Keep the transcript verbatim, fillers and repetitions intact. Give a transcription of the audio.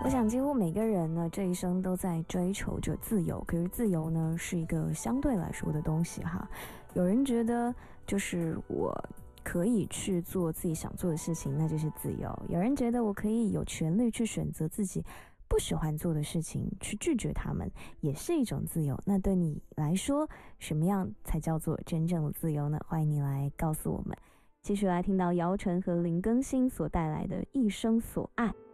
我想几乎每个人呢这一生都在追求着自由，可是自由呢是一个相对来说的东西哈。有人觉得就是我可以去做自己想做的事情，那就是自由；有人觉得我可以有权利去选择自己不喜欢做的事情，去拒绝他们，也是一种自由。那对你来说，什么样才叫做真正的自由呢？欢迎你来告诉我们。继续来听到姚晨和林更新所带来的一生所爱。